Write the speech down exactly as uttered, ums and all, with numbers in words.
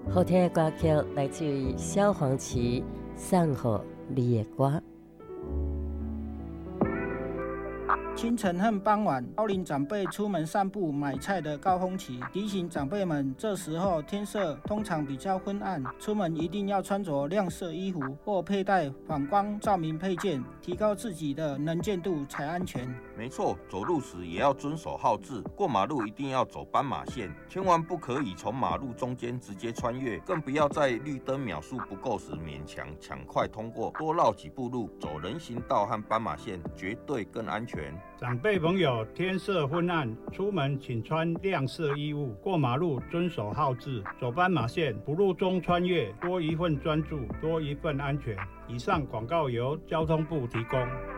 好听的歌曲来自于萧煌奇送予你的歌。 清晨和傍晚，高龄长辈出门散步买菜的高峰期，提醒长辈们，这时候天色通常比较昏暗，出门一定要穿着亮色衣服或佩戴反光照明配件，提高自己的能见度才安全。 没错，走路时也要遵守号志，过马路一定要走斑马线，千万不可以从马路中间直接穿越，更不要在绿灯秒数不够时勉强抢快通过，多绕几步路，走人行道和斑马线，绝对更安全。 长辈朋友，天色昏暗，出门请穿亮色衣物，过马路遵守号志，走斑马线，不路中穿越，多一份专注，多一份安全。以上广告由交通部提供。